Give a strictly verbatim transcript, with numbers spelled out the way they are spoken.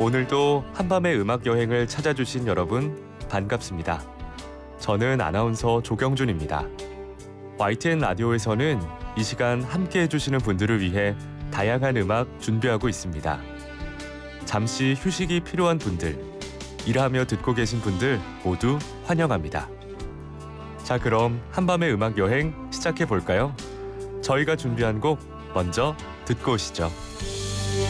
오늘도 한밤의 음악 여행을 찾아주신 여러분 반갑습니다. 저는 아나운서 조경준입니다. 와이티엔 라디오에서는 이 시간 함께 해주시는 분들을 위해 다양한 음악 준비하고 있습니다. 잠시 휴식이 필요한 분들, 일하며 듣고 계신 분들 모두 환영합니다. 자, 그럼 한밤의 음악 여행 시작해 볼까요? 저희가 준비한 곡 먼저 듣고 오시죠.